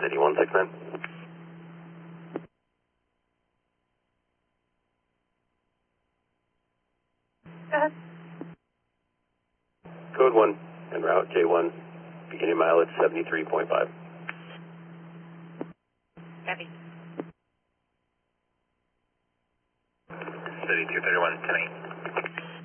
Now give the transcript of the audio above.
City 169. Go ahead. Code 1, en route J1, beginning mileage 73.5. Copy. City 231, 10-8.